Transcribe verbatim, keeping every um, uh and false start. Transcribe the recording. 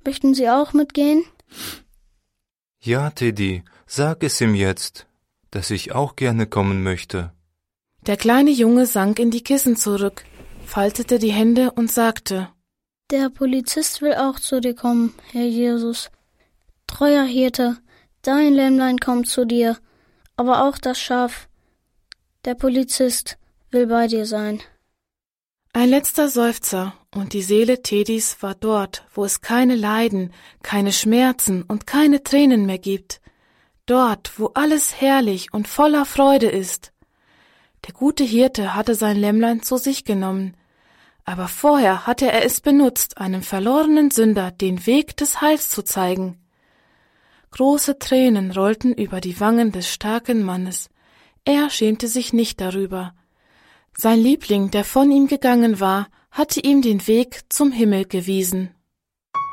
Möchten Sie auch mitgehen? Ja, Teddy, sag es ihm jetzt, dass ich auch gerne kommen möchte. Der kleine Junge sank in die Kissen zurück, faltete die Hände und sagte: Der Polizist will auch zu dir kommen, Herr Jesus. Treuer Hirte, dein Lämmlein kommt zu dir, aber auch das Schaf. Der Polizist will bei dir sein. Ein letzter Seufzer, und die Seele Teddys war dort, wo es keine Leiden, keine Schmerzen und keine Tränen mehr gibt. Dort, wo alles herrlich und voller Freude ist. Der gute Hirte hatte sein Lämmlein zu sich genommen, aber vorher hatte er es benutzt, einem verlorenen Sünder den Weg des Heils zu zeigen. Große Tränen rollten über die Wangen des starken Mannes. Er schämte sich nicht darüber. Sein Liebling, der von ihm gegangen war, hatte ihm den Weg zum Himmel gewiesen.